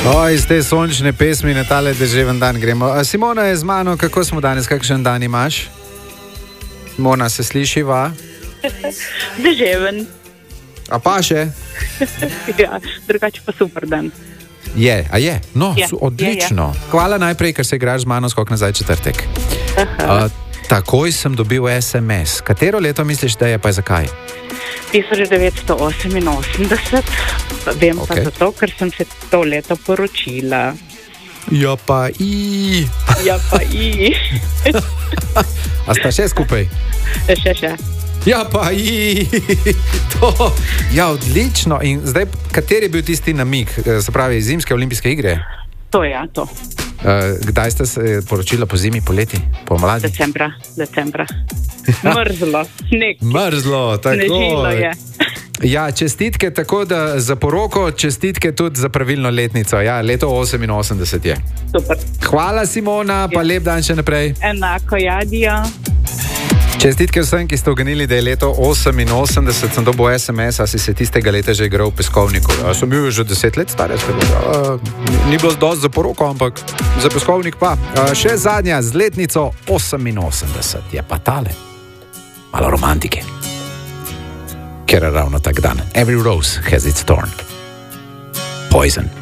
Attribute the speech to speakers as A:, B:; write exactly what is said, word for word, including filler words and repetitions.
A: O, iz te sončne pesmi na tale deževen dan gremo. A Simona je z mano, kako smo danes, kakšen dan imaš? Simona, se slišiva?
B: Deževen.
A: A pa še?
B: Ja, drugače pa super dan.
A: Je, a je? No,
B: Je,
A: su, odlično.
B: je, je.
A: Hvala najprej, ker se igraš z mano skok nazaj četrtek. A, takoj sem dobil es em es. Katero leto misliš, da je, pa zakaj?
B: tisoč devetsto oseminosemdeset. Vem okay. pa zato, ker sem se to leto poročila.
A: Ja pa i.
B: Ja pa i.
A: A sta še skupaj?
B: Še, še.
A: Ja pa i. To. Ja, odlično. In zdaj, kateri je bil tisti namig, se pravi zimske olimpijske igre?
B: To je, ja, to.
A: Uh, kdaj ste se poročila, po zimi, poleti, po mladi?
B: Decembra, decembra. Mrzlo, nek.
A: Mrzlo, tako.
B: Snežilo je.
A: Ja, čestitke tako da za poroko, čestitke tudi za pravilno letnico. Ja, leto oseminosemdeset je.
B: Super.
A: Hvala, Simona, pa
B: Ja.
A: lep dan še naprej.
B: Enako, jadijo.
A: Čestitke vsem, ki ste oganili, da je leto oseminosemdeset, sem dobil es em es, a si se tistega leta že igral v peskovniku. A sem bil že deset let star, jaz uh, ni bilo dosti za poroko, ampak za peskovnik pa. Uh, še zadnja z letnico oseminosemdeset je pa tale. Malo romantike. Ker je ravno tak dan. Every rose has its thorn. Poison.